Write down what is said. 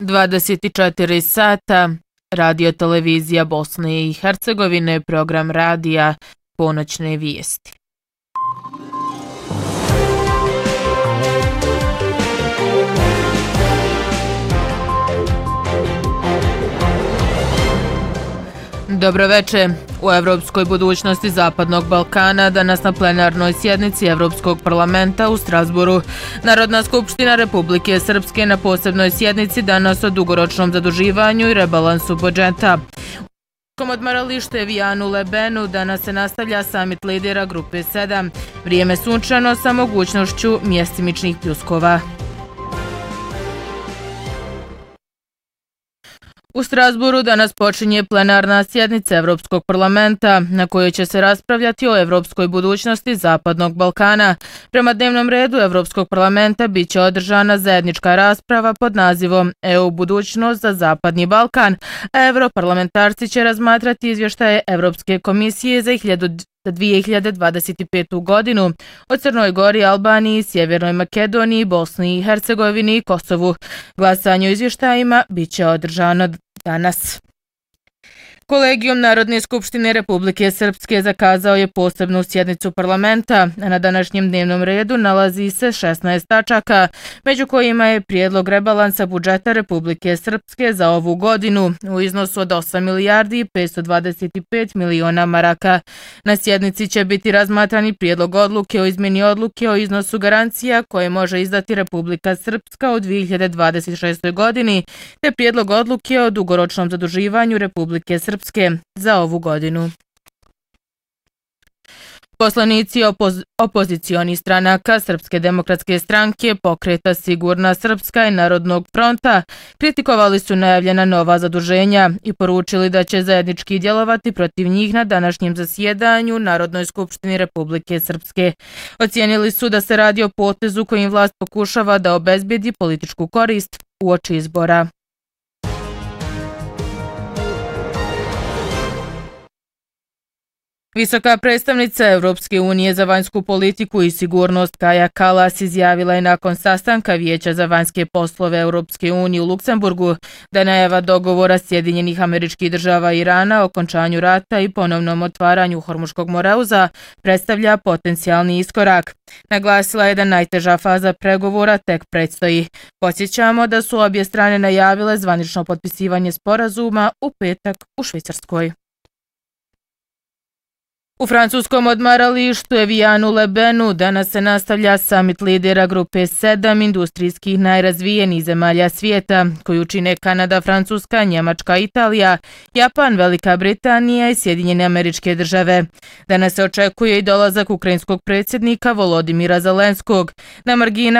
24 sata, radio televizija Bosne i Hercegovine, program radija Ponoćne vijesti. Dobroveče. U evropskoj budućnosti Zapadnog Balkana danas na plenarnoj sjednici Evropskog parlamenta u Strasbourgu. Narodna skupština Republike Srpske na posebnoj sjednici danas o dugoročnom zaduživanju i rebalansu budžeta. U odmaralištu Evijanu Lebenu danas se nastavlja samit lidera grupe 7. Vrijeme sunčano sa mogućnošću mjestimičnih pljuskova. U Strasbourgu danas počinje plenarna sjednica Evropskog parlamenta na kojoj će se raspravljati o evropskoj budućnosti Zapadnog Balkana. Prema dnevnom redu Evropskog parlamenta bit će održana zajednička rasprava pod nazivom EU budućnost za Zapadni Balkan, a europarlamentarci će razmatrati izvještaje Evropske komisije za 2025. godinu o Crnoj Gori, Albaniji, Sjevernoj Makedoniji, Bosni i Hercegovini i Kosovu. Glasanje o izvještajima bit će održano danas. Kolegijum Narodne skupštine Republike Srpske zakazao je posebnu sjednicu parlamenta, a na današnjem dnevnom redu nalazi se 16 tačaka, među kojima je prijedlog rebalansa budžeta Republike Srpske za ovu godinu u iznosu od 8 milijardi i 525 miliona maraka. Na sjednici će biti razmatrani prijedlog odluke o izmjeni odluke o iznosu garancija koje može izdati Republika Srpska u 2026. godini, te prijedlog odluke o dugoročnom zaduživanju Republike Srpske za ovu godinu. Poslanici opozicionih stranaka Srpske demokratske stranke, Pokreta Sigurna Srpska i Narodnog fronta kritikovali su najavljena nova zaduženja i poručili da će zajednički djelovati protiv njih na današnjem zasjedanju Narodnoj skupštini Republike Srpske. Ocijenili su da se radi o potezu kojim vlast pokušava da obezbijedi političku korist uoči izbora. Visoka predstavnica Europske unije za vanjsku politiku i sigurnost Kaja Kallas izjavila je nakon sastanka Vijeća za vanjske poslove Europske unije u Luksemburgu da najava dogovora Sjedinjenih Američkih Država i Irana o okončanju rata i ponovnom otvaranju Hormuškog moreuza predstavlja potencijalni iskorak. Naglasila je da najteža faza pregovora tek predstoji. Podsjećamo da su obje strane najavile zvanično potpisivanje sporazuma u petak u Švicarskoj. U francuskom odmaralištu Evijanu Lebenu danas se nastavlja samit lidera grupe 7 industrijskih najrazvijenijih zemalja svijeta, koju čine Kanada, Francuska, Njemačka, Italija, Japan, Velika Britanija i Sjedinjene Američke Države. Danas se očekuje i dolazak ukrajinskog predsjednika Volodimira Zelenskog. Na marginama